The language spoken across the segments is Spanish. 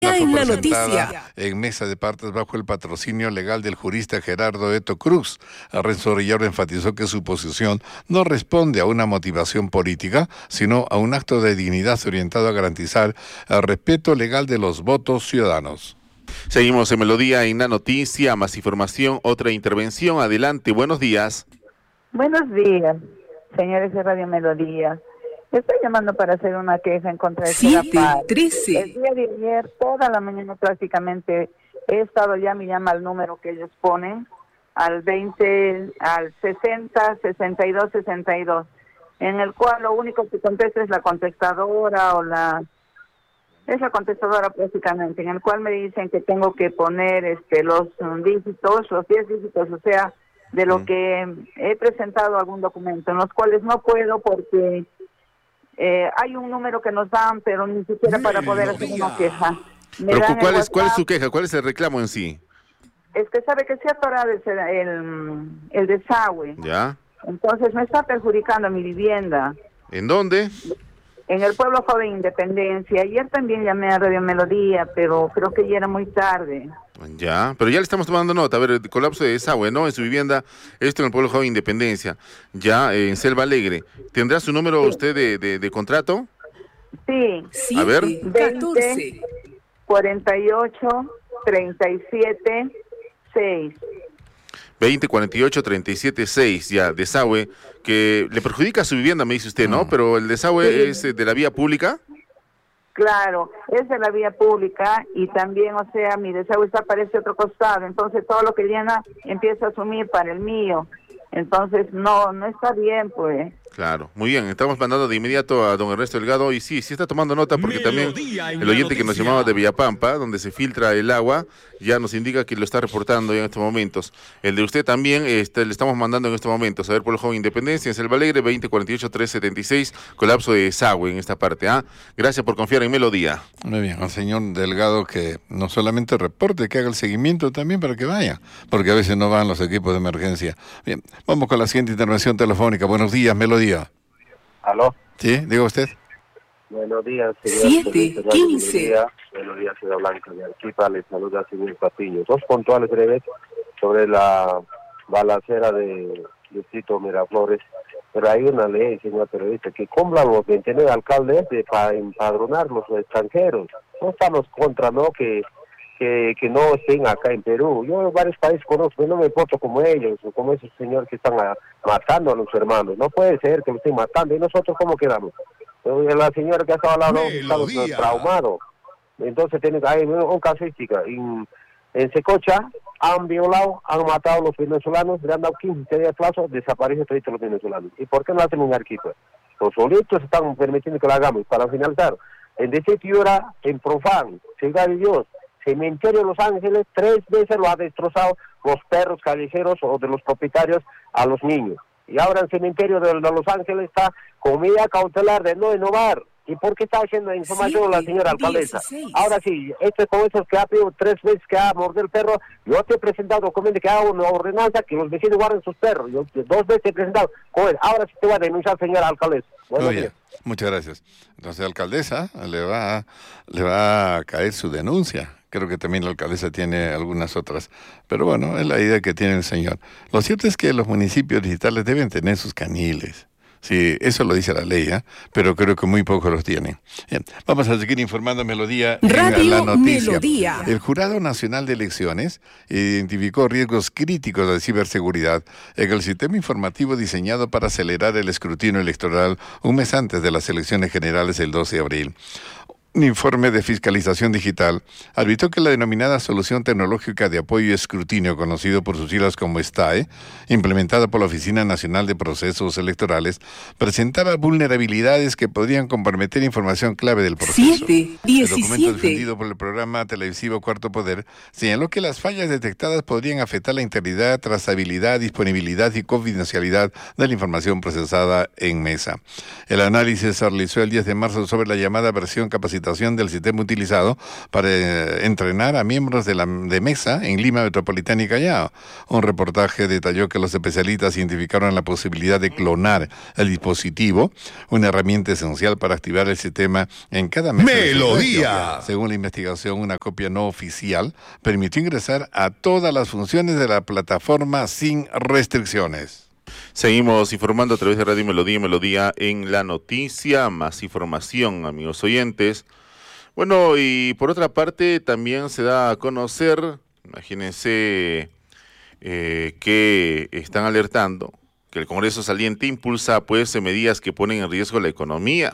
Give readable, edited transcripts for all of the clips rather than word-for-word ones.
Fue en la presentada noticia. en mesa de partes bajo el patrocinio legal del jurista Gerardo Eto Cruz. Renzo Orellaro enfatizó que su posición no responde a una motivación política, sino a un acto de dignidad orientado a garantizar el respeto legal de los votos ciudadanos. Seguimos en Melodía en la noticia, más información, otra intervención. Adelante, buenos días. Buenos días, señores de Radio Melodía. Estoy llamando para hacer una queja en contra de Serapaz. 7:13. El día de ayer, toda la mañana prácticamente, he estado llama y llama al número que ellos ponen, al 20, al 60, 62, 62, en el cual lo único que contesta es la contestadora es la contestadora prácticamente, en el cual me dicen que tengo que poner los dígitos, los 10 dígitos, o sea, de lo que he presentado algún documento, en los cuales no puedo porque hay un número que nos dan, pero ni siquiera para poder hacer una queja. Pero ¿cuál es su queja? ¿Cuál es el reclamo en sí? Es que sabe que se ha atorado el desagüe. ¿Ya? Entonces me está perjudicando mi vivienda. ¿En dónde? En el pueblo joven Independencia. Ayer también llamé a Radio Melodía, pero creo que ya era muy tarde. Ya, pero ya le estamos tomando nota. A ver, el colapso de desagüe, ¿no? En su vivienda, esto en el pueblo joven Independencia, ya en Selva Alegre. ¿Tendrá su número usted de contrato? Sí. A ver. 14. 48 37 6. 20 48 37 6, ya, desagüe, que le perjudica a su vivienda, me dice usted, ¿no? Pero el desagüe es de la vía pública. Claro, es de la vía pública y también, o sea, mi desagüe está para ese otro costado, entonces todo lo que llena empieza a asumir para el mío, entonces no está bien, pues. Claro, muy bien, estamos mandando de inmediato a don Ernesto Delgado y sí está tomando nota porque también el oyente que nos llamaba de Villapampa, donde se filtra el agua, ya nos indica que lo está reportando ya en estos momentos. El de usted también le estamos mandando en estos momentos, a ver, por el joven Independencia, en Selva Alegre, 20 48 376, colapso de desagüe en esta parte. Gracias por confiar en Melodía. Muy bien, al señor Delgado que no solamente reporte, que haga el seguimiento también para que vaya, porque a veces no van los equipos de emergencia. Bien, vamos con la siguiente intervención telefónica. Buenos días, Melodía. ¿Aló? Sí, diga usted. Buenos días, señor. 7:15. Buenos días, Ciudad Blanca de Arequipa. Les saluda señor Patiño. Dos puntuales breves sobre la balacera de distrito Miraflores. Pero hay una ley, señor periodista, que cumplan los 29 alcaldes para empadronar los extranjeros. No estamos contra, ¿no?, que no estén acá en Perú. Yo en varios países conozco, no me porto como ellos, o como esos señores que están matando a los hermanos. No puede ser que lo estén matando. ¿Y nosotros cómo quedamos? La señora que ha estado hablando está traumado. Entonces hay una casuística. En Secocha han violado, han matado a los venezolanos, le han dado 15 días de plazo, desaparecen todos los venezolanos. ¿Y por qué no hacen en Arequipa? Los solitos están permitiendo que lo hagamos. Para finalizar, en Distrito Piura, en Profán, Ciudad de Dios, Cementerio de Los Ángeles, 3 veces lo ha destrozado los perros callejeros o de los propietarios a los niños. Y ahora el cementerio de Los Ángeles está con medida cautelar de no innovar. ¿Y por qué está haciendo información la señora alcaldesa? 16. Ahora sí, con esos que ha pedido 3 veces que ha mordido el perro, yo te he presentado documento que haga una ordenanza que los vecinos guarden sus perros. Yo 2 veces he presentado. Ahora sí te voy a denunciar, señora alcaldesa. Oye, muchas gracias. Entonces, alcaldesa, le va a caer su denuncia. Creo que también la alcaldesa tiene algunas otras. Pero bueno, es la idea que tiene el señor. Lo cierto es que los municipios digitales deben tener sus caniles. Sí, eso lo dice la ley, pero creo que muy pocos los tienen. Bien, vamos a seguir informando Melodía en Radio la noticia. Melodía. El Jurado Nacional de Elecciones identificó riesgos críticos de ciberseguridad en el sistema informativo diseñado para acelerar el escrutinio electoral un mes antes de las elecciones generales el 12 de abril. Un informe de fiscalización digital advirtió que la denominada Solución Tecnológica de Apoyo y Escrutinio, conocido por sus siglas como STAE, implementada por la Oficina Nacional de Procesos Electorales, presentaba vulnerabilidades que podrían comprometer información clave del proceso. 7:17. El documento defendido por el programa televisivo Cuarto Poder señaló que las fallas detectadas podrían afectar la integridad, trazabilidad, disponibilidad y confidencialidad de la información procesada en mesa. El análisis se realizó el 10 de marzo sobre la llamada versión capacitada capacitación del sistema utilizado para entrenar a miembros de mesa en Lima Metropolitana y Callao. Un reportaje detalló que los especialistas identificaron la posibilidad de clonar el dispositivo, una herramienta esencial para activar el sistema en cada mesa. ¡Melodía! Según la investigación, una copia no oficial permitió ingresar a todas las funciones de la plataforma sin restricciones. Seguimos informando a través de Radio Melodía, Melodía en la noticia. Más información, amigos oyentes. Bueno, y por otra parte también se da a conocer, imagínense que están alertando que el Congreso saliente impulsa pues medidas que ponen en riesgo la economía.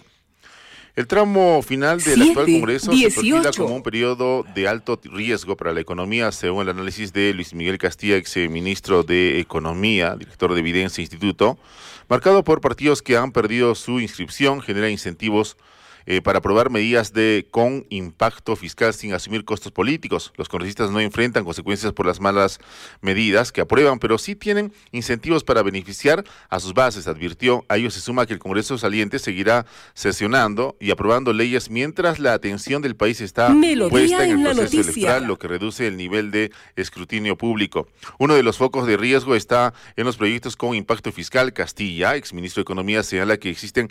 El tramo final del actual Congreso se perfila como un periodo de alto riesgo para la economía, según el análisis de Luis Miguel Castilla, ex ministro de Economía, director de Evidencia Instituto, marcado por partidos que han perdido su inscripción, genera incentivos para aprobar medidas con impacto fiscal sin asumir costos políticos. Los congresistas no enfrentan consecuencias por las malas medidas que aprueban, pero sí tienen incentivos para beneficiar a sus bases, advirtió. A ello se suma que el Congreso saliente seguirá sesionando y aprobando leyes mientras la atención del país está puesta en el proceso electoral, lo que reduce el nivel de escrutinio público. Uno de los focos de riesgo está en los proyectos con impacto fiscal. Castilla, exministro de Economía, señala que existen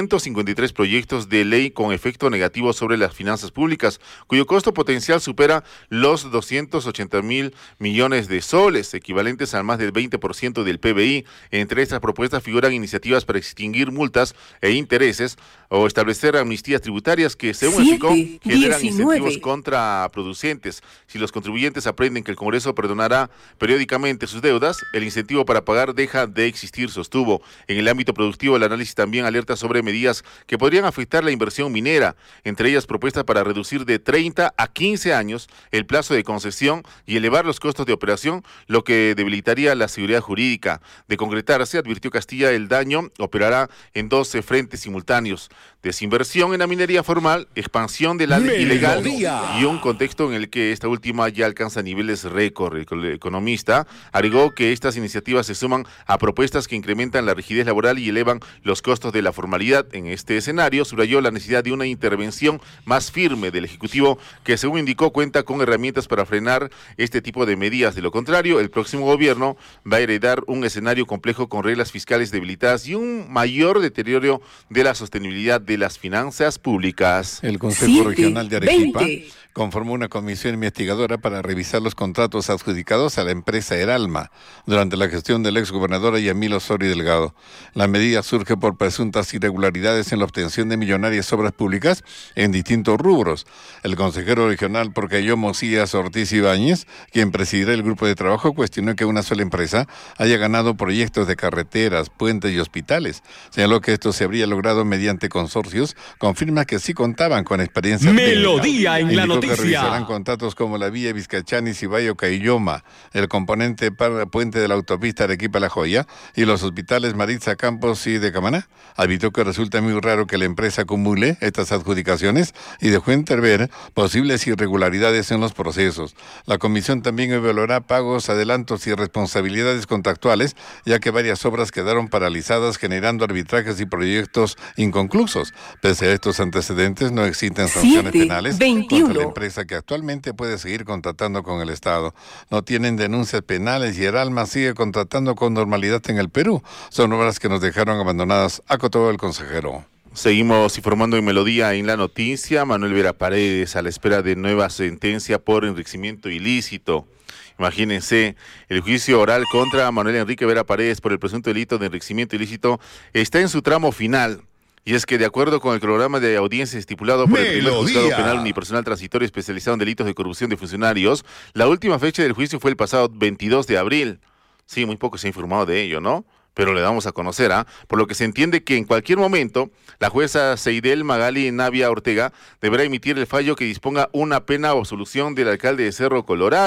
153 proyectos de ley con efecto negativo sobre las finanzas públicas, cuyo costo potencial supera los 280.000 millones de soles, equivalentes a más del 20% del PBI. Entre estas propuestas figuran iniciativas para extinguir multas e intereses o establecer amnistías tributarias que, según el FICON, generan incentivos contraproducentes. Si los contribuyentes aprenden que el Congreso perdonará periódicamente sus deudas, el incentivo para pagar deja de existir, sostuvo. En el ámbito productivo, el análisis también alerta sobre medidas que podrían afectar la inversión minera, entre ellas propuestas para reducir de 30 a 15 años el plazo de concesión y elevar los costos de operación, lo que debilitaría la seguridad jurídica. De concretarse, advirtió Castilla, el daño operará en 12 frentes simultáneos: desinversión en la minería formal, expansión de la ilegal y un contexto en el que esta última ya alcanza niveles récord. El economista agregó que estas iniciativas se suman a propuestas que incrementan la rigidez laboral y elevan los costos de la formalidad. En este escenario, subrayó la necesidad de una intervención más firme del Ejecutivo, que, según indicó, cuenta con herramientas para frenar este tipo de medidas. De lo contrario, el próximo gobierno va a heredar un escenario complejo con reglas fiscales debilitadas y un mayor deterioro de la sostenibilidad de las finanzas públicas. El Consejo Regional de Arequipa conformó una comisión investigadora para revisar los contratos adjudicados a la empresa Heralma durante la gestión del exgobernador Yamil Osorio Delgado. La medida surge por presuntas irregularidades en la obtención de millonarias obras públicas en distintos rubros. El consejero regional Porcayo Mosías Ortiz Ibáñez, quien presidirá el grupo de trabajo, cuestionó que una sola empresa haya ganado proyectos de carreteras, puentes y hospitales. Señaló que esto se habría logrado mediante consorcios, confirma que sí contaban con experiencia Melodía en la noticia. Que revisarán contratos como la vía Vizcachani, Cibayo, Cailloma, el componente puente de la autopista Arequipa-La Joya y los hospitales Maritza, Campos y de Camaná. Advirtió que resulta muy raro que la empresa acumule estas adjudicaciones y dejó entrever posibles irregularidades en los procesos. La comisión también evaluará pagos, adelantos y responsabilidades contractuales, ya que varias obras quedaron paralizadas, generando arbitrajes y proyectos inconclusos. Pese a estos antecedentes, no existen sanciones penales contra la empresa, que actualmente puede seguir contratando con el Estado. No tienen denuncias penales y Heralma sigue contratando con normalidad en el Perú. Son obras que nos dejaron abandonadas, acotó el consejero. Seguimos informando en Melodía en la noticia. Manuel Vera Paredes a la espera de nueva sentencia por enriquecimiento ilícito. Imagínense, el juicio oral contra Manuel Enrique Vera Paredes por el presunto delito de enriquecimiento ilícito está en su tramo final. Y es que, de acuerdo con el cronograma de audiencia estipulado por el primer juzgado penal unipersonal transitorio especializado en delitos de corrupción de funcionarios, la última fecha del juicio fue el pasado 22 de abril. Sí, muy poco se ha informado de ello, ¿no? Pero le damos a conocer, por lo que se entiende que en cualquier momento la jueza Seidel Magali Navia Ortega deberá emitir el fallo que disponga una pena o absolución del alcalde de Cerro Colorado.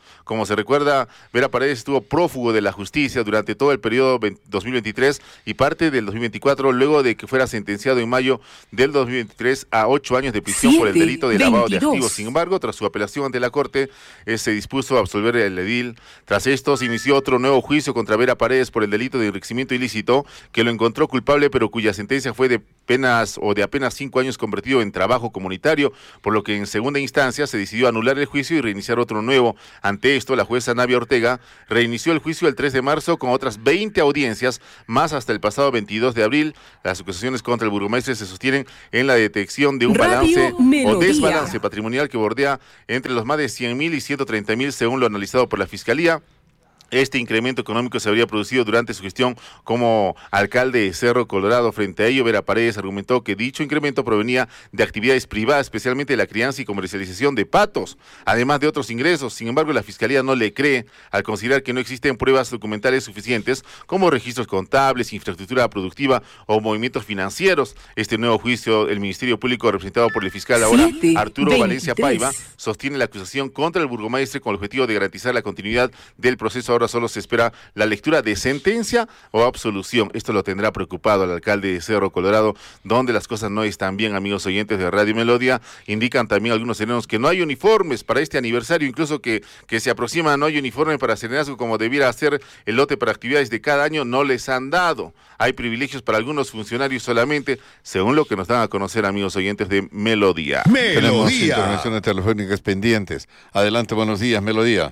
Como se recuerda, Vera Paredes estuvo prófugo de la justicia durante todo el periodo 2023 y parte del 2024, luego de que fuera sentenciado en mayo del 2023 a 8 años de prisión por el delito de lavado de activos. Sin embargo, tras su apelación ante la Corte, se dispuso a absolver el edil. Tras esto, se inició otro nuevo juicio contra Vera Paredes por el delito de enriquecimiento ilícito, que lo encontró culpable, pero cuya sentencia fue de apenas 5 años convertido en trabajo comunitario, por lo que en segunda instancia se decidió anular el juicio y reiniciar otro nuevo. Ante esto, la jueza Navia Ortega reinició el juicio el 3 de marzo con otras 20 audiencias, más hasta el pasado 22 de abril. Las acusaciones contra el burgomaestre se sostienen en la detección de un balance o desbalance patrimonial que bordea entre los más de 100.000 y 130.000, según lo analizado por la Fiscalía. Este incremento económico se habría producido durante su gestión como alcalde de Cerro Colorado. Frente a ello, Vera Paredes argumentó que dicho incremento provenía de actividades privadas, especialmente de la crianza y comercialización de patos, además de otros ingresos. Sin embargo, la Fiscalía no le cree al considerar que no existen pruebas documentales suficientes como registros contables, infraestructura productiva o movimientos financieros. Este nuevo juicio, el Ministerio Público, representado por el fiscal ahora Arturo Valencia Paiva, sostiene la acusación contra el burgomaestre con el objetivo de garantizar la continuidad del proceso. Ahora solo se espera la lectura de sentencia o absolución. Esto lo tendrá preocupado al alcalde de Cerro Colorado, donde las cosas no están bien, amigos oyentes de Radio Melodía. Indican también algunos serenos que no hay uniformes para este aniversario, incluso que se aproxima, no hay uniforme para serenazgo como debiera ser el lote para actividades de cada año, no les han dado. Hay privilegios para algunos funcionarios solamente, según lo que nos dan a conocer, amigos oyentes de Melodía. Tenemos intervenciones telefónicas pendientes. Adelante, buenos días, Melodía.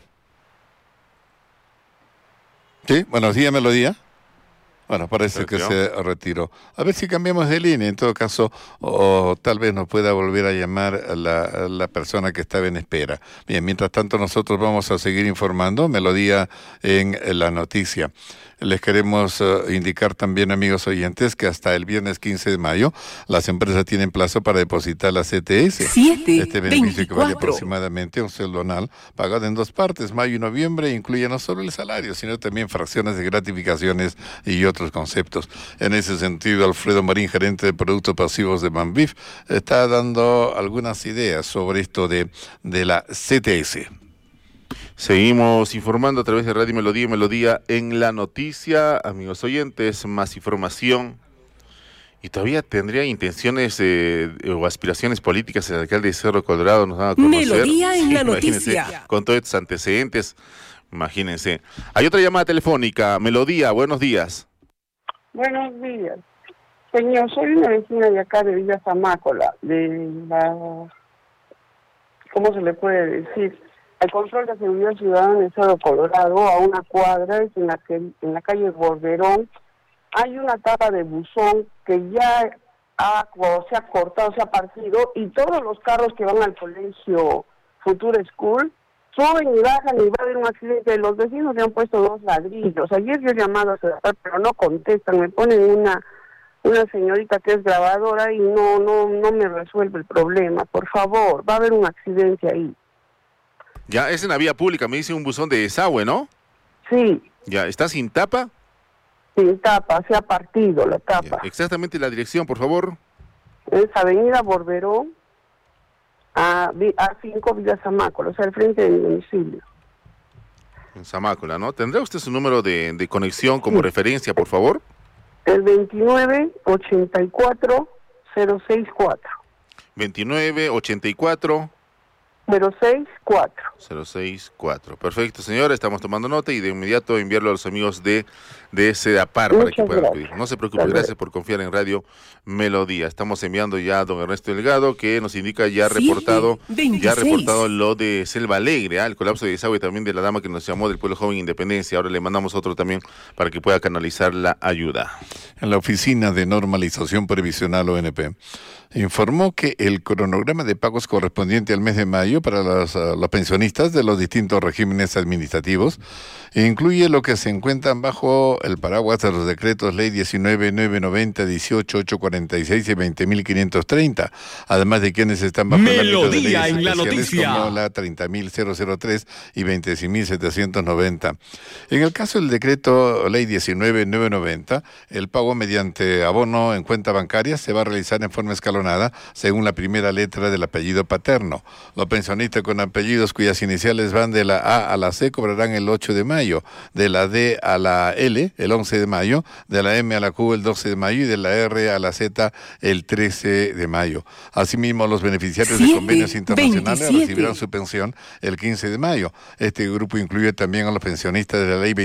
Sí, buenos días, Melodía. Bueno, parece que se retiró. A ver si cambiamos de línea, en todo caso, o tal vez nos pueda volver a llamar a la persona que estaba en espera. Bien, mientras tanto nosotros vamos a seguir informando, Melodía en la noticia. Les queremos indicar también, amigos oyentes, que hasta el viernes 15 de mayo las empresas tienen plazo para depositar la CTS. Este beneficio que vale aproximadamente un sueldo anual, pagado en 2 partes, mayo y noviembre, incluye no solo el salario, sino también fracciones de gratificaciones y otros conceptos. En ese sentido, Alfredo Marín, gerente de productos pasivos de Banbif, está dando algunas ideas sobre esto de la CTS. Seguimos informando a través de Radio Melodía y Melodía en la noticia. Amigos oyentes, más información. Y todavía tendría intenciones o aspiraciones políticas el alcalde de Cerro Colorado, nos van a conocer. Melodía en la noticia. Con todos estos antecedentes, imagínense. Hay otra llamada telefónica. Melodía, buenos días. Buenos días. Señor, soy una vecina de acá de Villa Zamácola, de la... ¿Cómo se le puede decir? El control de seguridad ciudadana en Cerro Colorado, a una cuadra, es en la calle Borderón, hay una tapa de buzón que ya se ha cortado, se ha partido, y todos los carros que van al colegio Future School suben y bajan y va a haber un accidente. Los vecinos le han puesto 2 ladrillos. Ayer yo he llamado a CEDAPAR, pero no contestan, me ponen una señorita que es grabadora y no me resuelve el problema. Por favor, va a haber un accidente ahí. Ya, es en la vía pública, me dice un buzón de desagüe, ¿no? Sí. Ya, ¿está sin tapa? Sin tapa, se ha partido la tapa. Ya, exactamente la dirección, por favor. Es Avenida Borberón, a 5 Villa Zamácola, o sea, al frente del domicilio. En Zamácola, ¿no? ¿Tendrá usted su número de conexión como referencia, por favor? El 2984-064. 2984 064. 064. Perfecto, señora, estamos tomando nota y de inmediato enviarlo a los amigos de CEDAPAR para que puedan acudir. No se preocupe, gracias por confiar en Radio Melodía. Estamos enviando ya a don Ernesto Delgado, que nos indica ya reportado lo de Selva Alegre, el colapso de desagüe también de la dama que nos llamó del Pueblo Joven Independencia. Ahora le mandamos otro también para que pueda canalizar la ayuda. En la Oficina de Normalización Previsional ONP informó que el cronograma de pagos correspondiente al mes de mayo para los pensionistas de los distintos regímenes administrativos incluye lo que se encuentran bajo el paraguas de los decretos Ley 19.990, 18.846 y 20.530, además de quienes están bajo el ámbito de leyes en la especiales noticia, como la 30.003 y 26.790. En el caso del decreto Ley 19.990, el pago mediante abono en cuenta bancaria se va a realizar en forma escalonada según la primera letra del apellido paterno. Los pensionistas pensionistas con apellidos cuyas iniciales van de la A a la C cobrarán el 8 de mayo, de la D a la L el 11 de mayo, de la M a la Q el 12 de mayo y de la R a la Z el 13 de mayo. Asimismo, los beneficiarios de convenios internacionales recibirán su pensión el 15 de mayo. Este grupo incluye también a los pensionistas de la Ley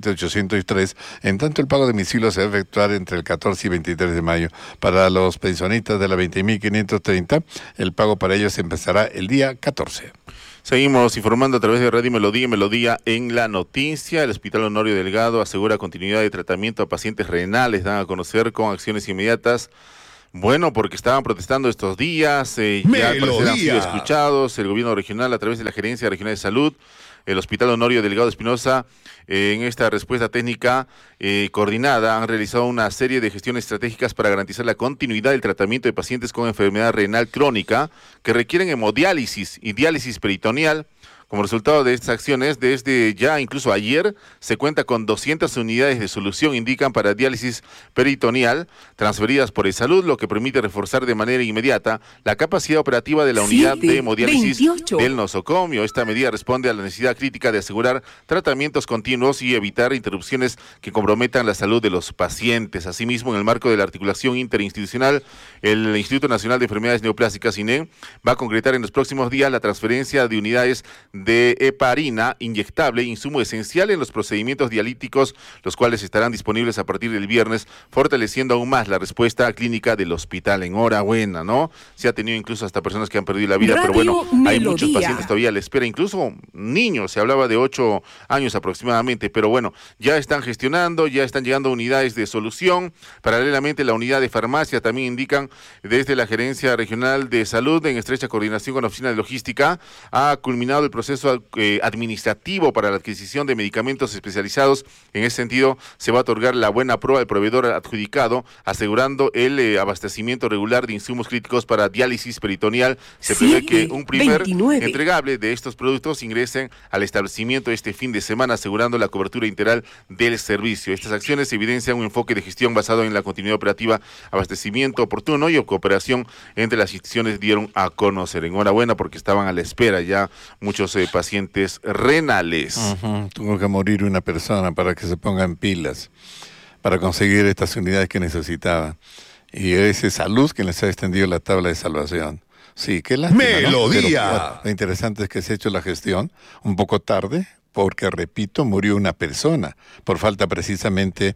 27.803, en tanto el pago de domicilio se va a efectuar entre el 14 y 23 de mayo. Para los pensionistas de la 20.530, el pago para ellos empezará el día 14. Seguimos informando a través de Radio Melodía y Melodía en la noticia. El Hospital Honorio Delgado asegura continuidad de tratamiento a pacientes renales, dan a conocer con acciones inmediatas. Bueno, porque estaban protestando estos días, ya al parecer han sido escuchados. El gobierno regional, a través de la Gerencia Regional de Salud, el Hospital Honorio Delgado Espinosa, en esta respuesta técnica coordinada, han realizado una serie de gestiones estratégicas para garantizar la continuidad del tratamiento de pacientes con enfermedad renal crónica que requieren hemodiálisis y diálisis peritoneal. Como resultado de estas acciones, desde ya incluso ayer, se cuenta con 200 unidades de solución, indican, para diálisis peritoneal, transferidas por E-Salud, lo que permite reforzar de manera inmediata la capacidad operativa de la unidad de hemodiálisis del nosocomio. Esta medida responde a la necesidad crítica de asegurar tratamientos continuos y evitar interrupciones que comprometan la salud de los pacientes. Asimismo, en el marco de la articulación interinstitucional, el Instituto Nacional de Enfermedades Neoplásicas, INE, va a concretar en los próximos días la transferencia de unidades de heparina inyectable, insumo esencial en los procedimientos dialíticos, los cuales estarán disponibles a partir del viernes, fortaleciendo aún más la respuesta clínica del hospital. Enhorabuena, ¿no? Se ha tenido incluso hasta personas que han perdido la vida, pero bueno, hay muchos pacientes todavía a la espera, incluso niños, se hablaba de 8 años aproximadamente, pero bueno, ya están gestionando, ya están llegando unidades de solución. Paralelamente, la unidad de farmacia también indican desde la Gerencia Regional de Salud, en estrecha coordinación con la Oficina de Logística, ha culminado el proceso administrativo para la adquisición de medicamentos especializados. En ese sentido, se va a otorgar la buena prueba al proveedor adjudicado, asegurando el abastecimiento regular de insumos críticos para diálisis peritoneal. Se prevé que un primer entregable de estos productos ingresen al establecimiento este fin de semana, asegurando la cobertura integral del servicio. Estas acciones evidencian un enfoque de gestión basado en la continuidad operativa, abastecimiento oportuno y cooperación entre las instituciones, dieron a conocer. Enhorabuena, porque estaban a la espera ya muchos pacientes renales. Tuvo que morir una persona para que se pongan pilas, para conseguir estas unidades que necesitaba. Y es E-Salud quien les ha extendido la tabla de salvación. Sí, qué lástima, Melodía. ¿no? Pero, bueno, lo interesante es que se ha hecho la gestión un poco tarde, porque, repito, murió una persona por falta precisamente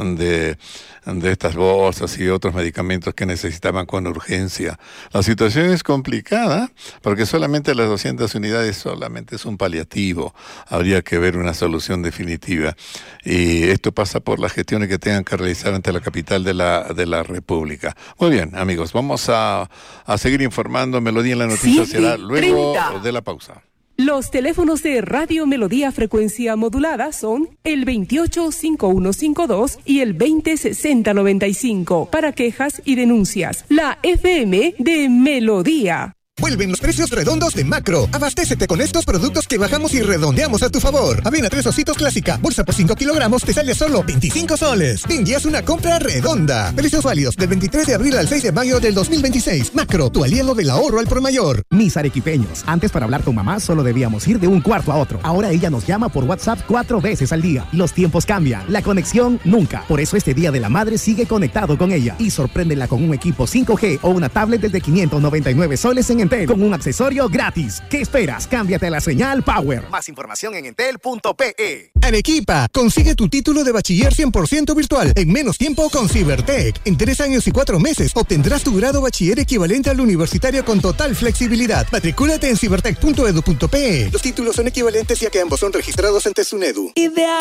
de estas bolsas y otros medicamentos que necesitaban con urgencia. La situación es complicada porque solamente las 200 unidades solamente es un paliativo. Habría que ver una solución definitiva. Y esto pasa por las gestiones que tengan que realizar ante la capital de la República. Muy bien, amigos, vamos a seguir informando. Melodía en la noticia será luego de la pausa. Los teléfonos de Radio Melodía frecuencia modulada son el 285152 y el 206095 para quejas y denuncias. La FM de Melodía. Vuelven los precios redondos de Macro. Abastécete con estos productos que bajamos y redondeamos a tu favor. Avena 3 ositos clásica, bolsa por 5 kilogramos, te sale solo 25 soles. Fin, ya es una compra redonda. Precios válidos del 23 de abril al 6 de mayo del 2026. Macro, tu aliado del ahorro al por mayor. Mis arequipeños, antes para hablar con mamá solo debíamos ir de un cuarto a otro. Ahora ella nos llama por WhatsApp 4 veces al día. Los tiempos cambian, la conexión nunca. Por eso este Día de la Madre sigue conectado con ella. Y sorpréndela con un equipo 5G o una tablet desde 599 soles en Entel, con un accesorio gratis. ¿Qué esperas? Cámbiate a la señal Power. Más información en entel.pe. Arequipa, consigue tu título de bachiller 100% virtual en menos tiempo con Cibertech. En 3 años y 4 meses obtendrás tu grado bachiller equivalente al universitario con total flexibilidad. Matricúlate en cibertech.edu.pe. Los títulos son equivalentes ya que ambos son registrados ante SUNEDU. Ideal.